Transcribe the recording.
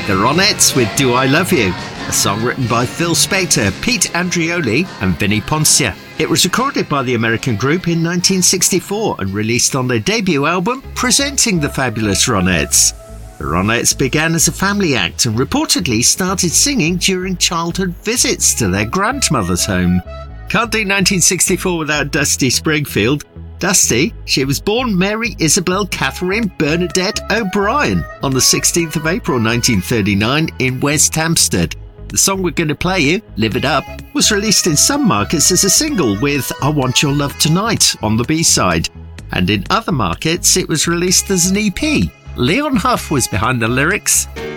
The Ronettes with Do I Love You, a song written by Phil Spector, Pete Andreoli and Vinnie Poncia. It was recorded by the American group in 1964 and released on their debut album, Presenting the Fabulous Ronettes. The Ronettes began as a family act and reportedly started singing during childhood visits to their grandmother's home. Can't do 1964 without Dusty Springfield. Dusty, she was born Mary Isabel Catherine Bernadette O'Brien on the 16th of April 1939 in West Hampstead. The song we're going to play you, Live It Up, was released in some markets as a single with I Want Your Love Tonight on the B-side. And in other markets it was released as an EP. Leon Huff was behind the lyrics.